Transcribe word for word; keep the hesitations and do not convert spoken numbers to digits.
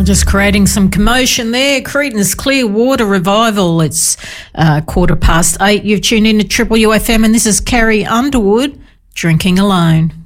just creating some commotion there. Creedence Clearwater Revival. It's uh, quarter past eight. You've tuned in to Triple U F M, and this is Carrie Underwood, Drinking Alone.